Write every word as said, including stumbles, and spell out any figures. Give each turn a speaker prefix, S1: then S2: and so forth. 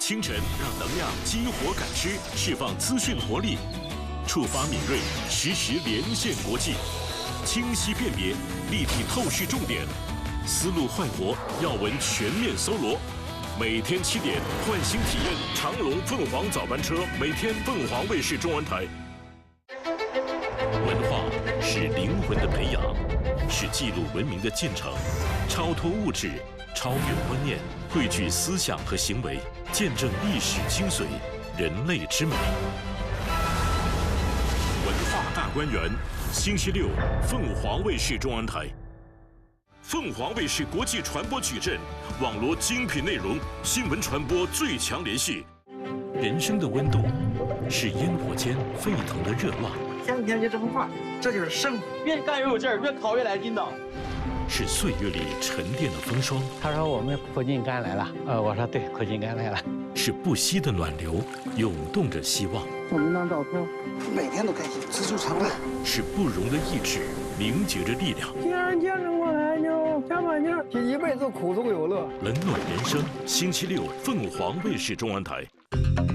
S1: 清晨让能量激活感知，释放资讯活力，触发敏锐，实时连线国际，清晰辨别，立体透视重点，思路焕活，要闻全面搜罗。每天七点，换新体验长隆凤凰早班车，每天凤凰卫视中文台。文化是灵魂的培养，是记录文明的进程，超脱物质，超越观念，汇聚思想和行为，见证历史精髓，人类之美。文化大观园，星期六，凤凰卫视中文台。凤凰卫视国际传播矩阵，网罗精品内容，新闻传播最强联系。人生的温度，是烟火间沸腾的热浪。
S2: 天天就这么画，这就是生活。
S3: 越干越有劲儿，越烤越来劲道。
S1: 是岁月里沉淀的风霜。
S4: 他说我们苦尽甘来了，呃，我说对，苦尽甘来了。
S1: 是不息的暖流，涌动着希望。
S2: 我们张照片，每天都开心，知足常乐。
S1: 是不容的意志，凝结着力量。
S5: 既然见证过来就加把劲儿，这一辈子苦中有乐。
S1: 冷暖人生，星期六凤凰卫视中文台。